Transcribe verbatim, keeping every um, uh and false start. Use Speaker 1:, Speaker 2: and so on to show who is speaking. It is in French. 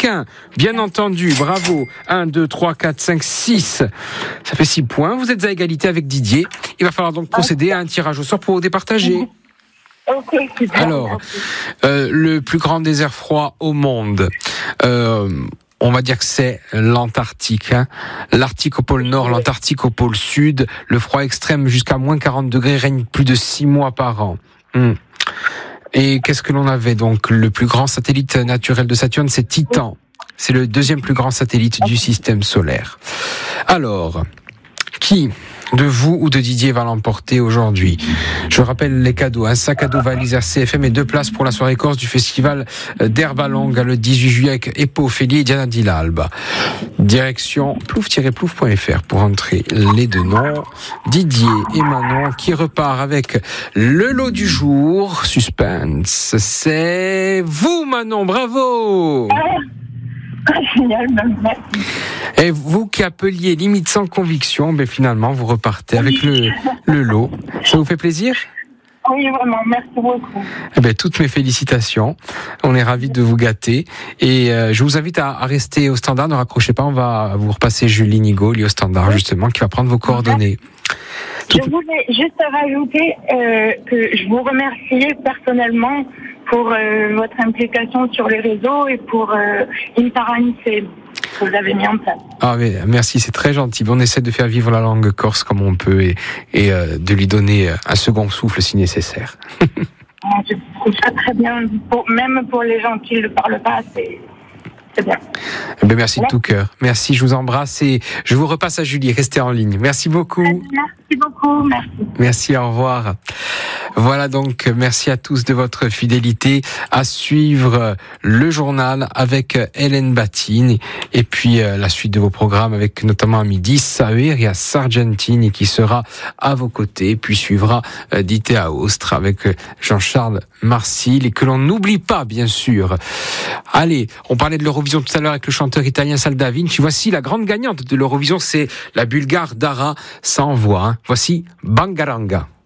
Speaker 1: chacun, bien entendu. Bravo. un, deux, trois, quatre, cinq, six. Ça fait six points. Vous êtes à égalité avec Didier. Il va falloir donc procéder à un tirage au sort pour vous départager.
Speaker 2: Ok, super.
Speaker 1: Alors, euh, le plus grand désert froid au monde. Euh, On va dire que c'est l'Antarctique. Hein. L'Arctique au pôle Nord, l'Antarctique au pôle Sud. Le froid extrême jusqu'à moins quarante degrés règne plus de six mois par an. Hum. Et qu'est-ce que l'on avait donc ? Le plus grand satellite naturel de Saturne, c'est Titan. C'est le deuxième plus grand satellite du système solaire. Alors, qui de vous ou de Didier va l'emporter aujourd'hui? Je rappelle les cadeaux. Un sac à dos valise R C F M et deux places pour la soirée corse du festival d'Herbalonga le dix-huit juillet avec Epo Ophélie et Diana Dilalba. Direction plouf tiret plouf point f r pour entrer les deux noms. Didier et Manon qui repart avec le lot du jour. Suspense. C'est vous, Manon. Bravo!
Speaker 2: Génial, merci.
Speaker 1: Et vous qui appeliez limite sans conviction, ben finalement vous repartez avec le, le lot. Ça vous fait plaisir ?
Speaker 2: Oui, vraiment, merci beaucoup.
Speaker 1: Eh ben, toutes mes félicitations. On est ravis de vous gâter. Et euh, je vous invite à, à rester au standard. Ne raccrochez pas, on va vous repasser Julie Nigaud, liée au standard, justement, qui va prendre vos coordonnées.
Speaker 2: Je voulais juste rajouter euh, que je vous remercie personnellement pour euh, votre implication sur les réseaux et pour euh, Interanicé que vous avez mis en place.
Speaker 1: Ah mais merci, c'est très gentil. On essaie de faire vivre la langue corse comme on peut et, et euh, de lui donner un second souffle si nécessaire.
Speaker 2: Je trouve ça très bien, pour, même pour les gens qui ne le parlent pas, c'est, c'est bien.
Speaker 1: Eh bien, merci de tout cœur. Merci, je vous embrasse et je vous repasse à Julie. Restez en ligne. Merci beaucoup.
Speaker 2: Merci beaucoup, merci.
Speaker 1: Merci, au revoir. Voilà donc, merci à tous de votre fidélité. À suivre le journal avec Hélène Battine et puis euh, la suite de vos programmes avec notamment à midi Saïr et à Sargentini qui sera à vos côtés. Puis suivra euh, Dité à Aostre avec Jean-Charles Marcil et que l'on n'oublie pas bien sûr. Allez, on parlait de l'Eurovision tout à l'heure avec le chanteur italien Salda Vinci. Voici la grande gagnante de l'Eurovision, c'est la Bulgare Dara sans voix. Hein. Voici Bangaranga.